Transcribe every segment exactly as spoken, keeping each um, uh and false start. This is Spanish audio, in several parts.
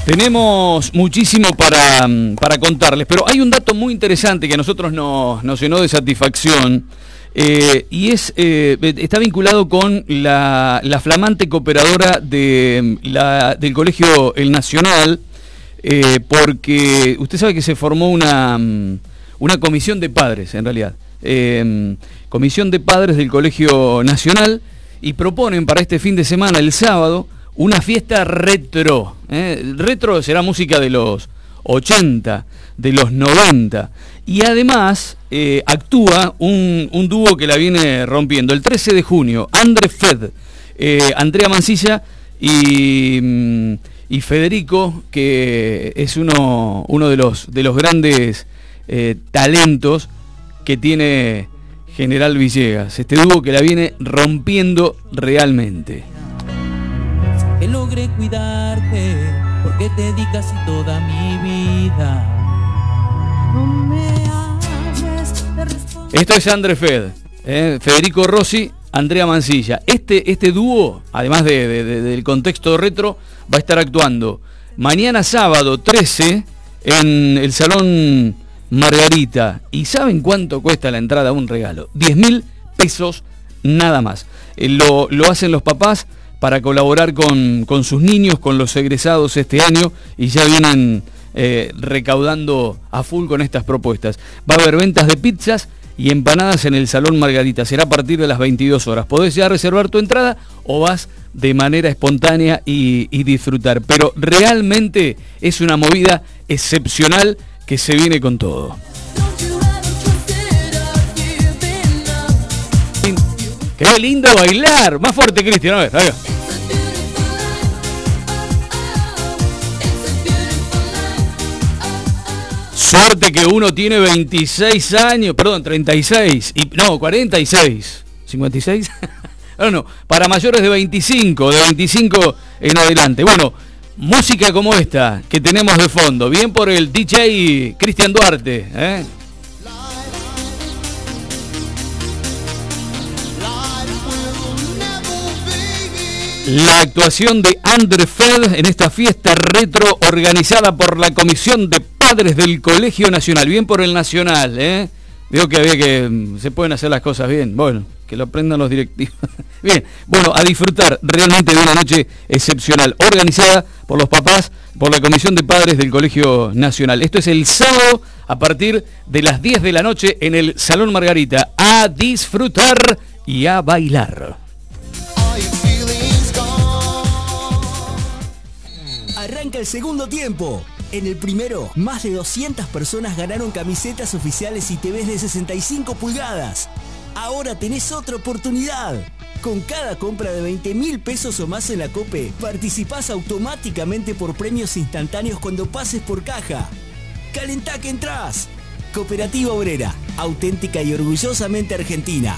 Tenemos muchísimo para, para contarles, pero hay un dato muy interesante que a nosotros nos, nos llenó de satisfacción, eh, y es eh, está vinculado con la, la flamante cooperadora de, la, del Colegio El Nacional, eh, porque usted sabe que se formó una, una comisión de padres, en realidad, eh, comisión de padres del Colegio Nacional, y proponen para este fin de semana, el sábado, una fiesta retro. ¿eh? Retro será música de los ochenta, de los noventa. Y además eh, actúa un, un dúo que la viene rompiendo. El trece de junio, Andre Fed, eh, Andrea Mancilla y, y Federico, que es uno, uno de los, de los grandes eh, talentos que tiene General Villegas. Este dúo que la viene rompiendo realmente. Que logré cuidarte, porque te di casi toda mi vida. No me hables de responder. Esto es Andre Fed, eh, Federico Rossi, Andrea Mancilla. Este, este dúo, además de, de, de, del contexto retro, va a estar actuando mañana sábado trece en el Salón Margarita. ¿Y saben cuánto cuesta la entrada a un regalo? diez mil pesos nada más. Eh, lo, lo hacen los papás para colaborar con, con sus niños, con los egresados este año, y ya vienen eh, recaudando a full con estas propuestas. Va a haber ventas de pizzas y empanadas en el Salón Margarita. Será a partir de las veintidós horas. Podés ya reservar tu entrada o vas de manera espontánea y, y disfrutar. Pero realmente es una movida excepcional que se viene con todo. ¡Qué lindo bailar! Más fuerte, Cristian, a ver, a ver. Suerte que uno tiene veintiséis años, perdón, treinta y seis, y, no, cuarenta y seis, cincuenta y seis, no, no, para mayores de veinticinco, de veinticinco en adelante. Bueno, música como esta que tenemos de fondo, bien por el D J Cristian Duarte, ¿eh? La actuación de Andre Fed en esta fiesta retro organizada por la Comisión de Padres del Colegio Nacional. Bien por el Nacional, ¿eh? Digo que había que... se pueden hacer las cosas bien. Bueno, que lo aprendan los directivos. Bien, bueno, a disfrutar realmente de una noche excepcional, organizada por los papás, por la Comisión de Padres del Colegio Nacional. Esto es el sábado a partir de las diez de la noche en el Salón Margarita. A disfrutar y a bailar. Arranca el segundo tiempo. En el primero, más de doscientas personas ganaron camisetas oficiales y T Vs de sesenta y cinco pulgadas. Ahora tenés otra oportunidad. Con cada compra de veinte mil pesos o más en la COPE, participás automáticamente por premios instantáneos cuando pases por caja. ¡Calentá que entrás! Cooperativa Obrera, auténtica y orgullosamente argentina.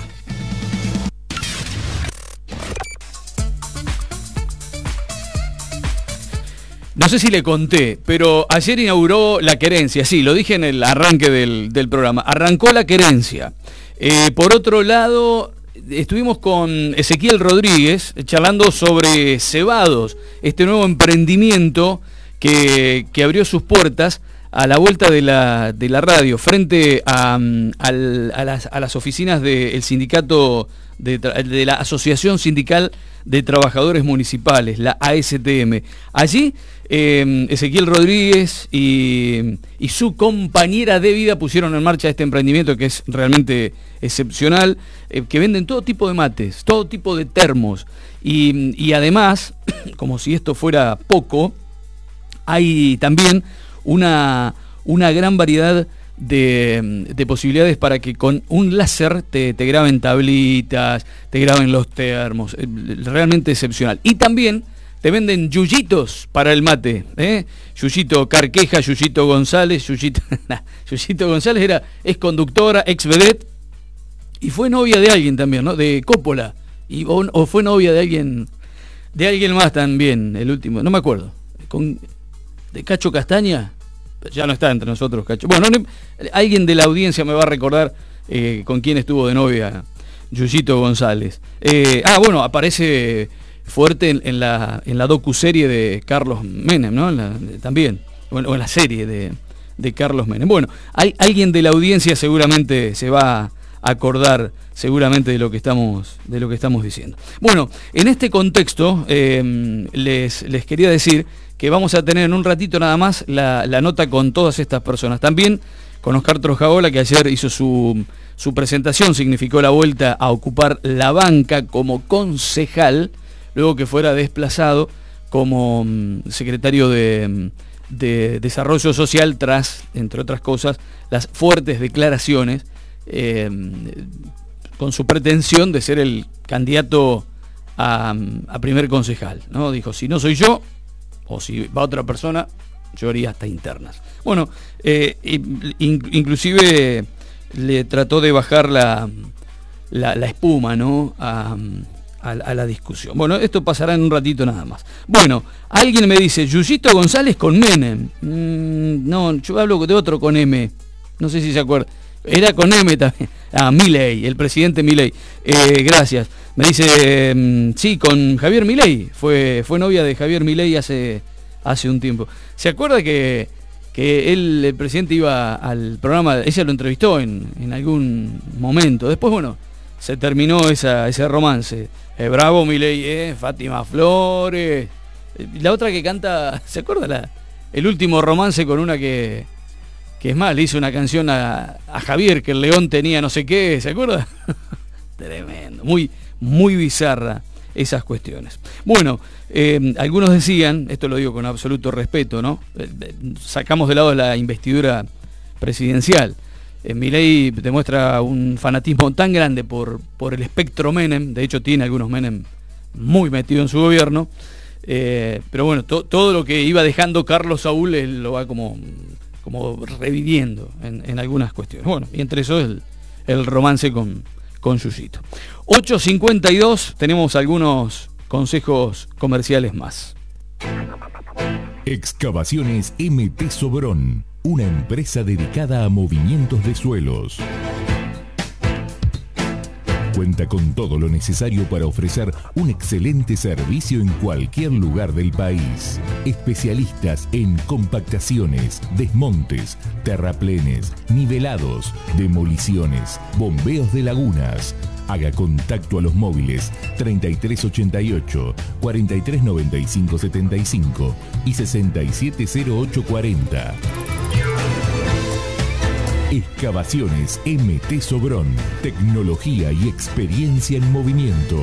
No sé si le conté, pero ayer inauguró La Querencia. Sí, lo dije en el arranque del, del programa. Arrancó La Querencia. Eh, por otro lado, estuvimos con Ezequiel Rodríguez charlando sobre Cebados, este nuevo emprendimiento que, que abrió sus puertas a la vuelta de la, de la radio, frente a, al, a, las, a las oficinas del sindicato, de, de la Asociación Sindical de Trabajadores Municipales, la A S T M. Allí eh, Ezequiel Rodríguez y, y su compañera de vida pusieron en marcha este emprendimiento que es realmente excepcional, eh, que venden todo tipo de mates, todo tipo de termos, y, y además, como si esto fuera poco, hay también una, una gran variedad De, de posibilidades para que con un láser te, te graben tablitas, te graben los termos, realmente excepcional. Y también te venden yuyitos para el mate, ¿eh? Yuyito Carqueja, Yuyito González, Yuyito, nah, Yuyito González era, es conductora, ex vedette, y fue novia de alguien también, ¿no? De Coppola, y, o, o fue novia de alguien, de alguien más también, el último, no me acuerdo, con, de Cacho Castaña. Ya no está entre nosotros, Cacho. Bueno, no, alguien de la audiencia me va a recordar eh, con quién estuvo de novia Yuyito González. Eh, ah, bueno, aparece fuerte en, en la, en la docuserie de Carlos Menem, ¿no? En la, también, o en, o en la serie de, de Carlos Menem. Bueno, hay, alguien de la audiencia seguramente se va a acordar seguramente de lo que estamos, de lo que estamos diciendo. Bueno, en este contexto eh, les, les quería decir que vamos a tener en un ratito nada más la, la nota con todas estas personas. También con Oscar Trojaola, que ayer hizo su, su presentación, significó la vuelta a ocupar la banca como concejal, luego que fuera desplazado como um, secretario de, de Desarrollo Social tras, entre otras cosas, las fuertes declaraciones eh, con su pretensión de ser el candidato a, a primer concejal, ¿no? Dijo, si no soy yo, o si va otra persona, yo haría hasta internas. Bueno, eh, in, inclusive le trató de bajar la, la, la espuma, ¿no? A, a, a la discusión. Bueno, esto pasará en un ratito nada más. Bueno, alguien me dice, Yuyito González con Menem. Mm, no, yo hablo de otro con M. No sé si se acuerda. Era con M también. Ah, Milei, el presidente Milei. Eh, gracias. Me dice, eh, sí, con Javier Milei. Fue, fue novia de Javier Milei hace, hace un tiempo. ¿Se acuerda que, que él, el presidente, iba al programa? Ella lo entrevistó en, en algún momento. Después, bueno, se terminó esa, ese romance. Eh, bravo Milei, eh, Fátima Flores. La otra que canta, ¿se acuerda? La, el último romance con una que... que es más, le hizo una canción a, a Javier, que el león tenía no sé qué, ¿se acuerda? Tremendo, muy, muy bizarra esas cuestiones. Bueno, eh, algunos decían, esto lo digo con absoluto respeto, ¿no? Eh, sacamos de lado la investidura presidencial. Eh, Milei demuestra un fanatismo tan grande por, por el espectro Menem, de hecho tiene algunos Menem muy metidos en su gobierno, eh, pero bueno, to, todo lo que iba dejando Carlos Saúl, él lo va como... como reviviendo en, en algunas cuestiones. Bueno, y entre eso el, el romance con, con Yuyito. ocho cincuenta y dos, tenemos algunos consejos comerciales más. Excavaciones M T Sobrón, una empresa dedicada a movimientos de suelos. Cuenta con todo lo necesario para ofrecer un excelente servicio en cualquier lugar del país. Especialistas en compactaciones, desmontes, terraplenes, nivelados, demoliciones, bombeos de lagunas. Haga contacto a los móviles treinta y tres ochenta y ocho, cuarenta y tres noventa y cinco setenta y cinco y sesenta y siete cero ocho cuarenta. Excavaciones M T Sobrón, tecnología y experiencia en movimiento.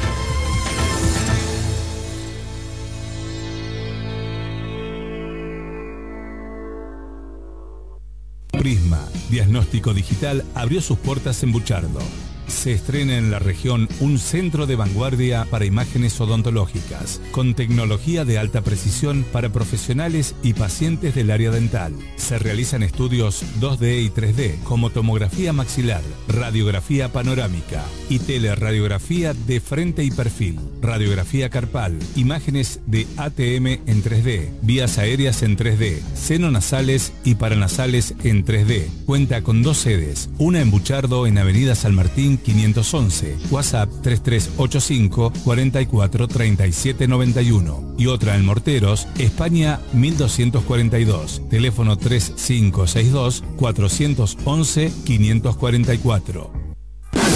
Prisma, diagnóstico digital, abrió sus puertas en Buchardo. Se estrena en la región un centro de vanguardia para imágenes odontológicas, con tecnología de alta precisión para profesionales y pacientes del área dental. Se realizan estudios dos D y tres D, como tomografía maxilar, radiografía panorámica y teleradiografía de frente y perfil, radiografía carpal, imágenes de A T M en tres D, vías aéreas en tres D, senonasales y paranasales en tres D. Cuenta con dos sedes, una en Buchardo en Avenida San Martín quinientos once, WhatsApp tres tres ocho cinco, cuatro cuatro, tres siete nueve uno y otra en Morteros, España mil doscientos cuarenta y dos, teléfono tres cinco seis dos, cuatro uno uno, cinco cuatro cuatro.